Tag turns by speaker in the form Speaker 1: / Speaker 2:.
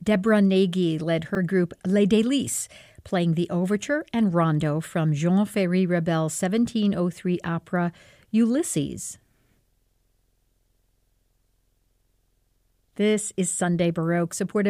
Speaker 1: Deborah Nagy led her group Les Délices, playing the overture and rondo from Jean Ferry-Rebel's 1703 opera Ulysses. This is Sunday Baroque, supported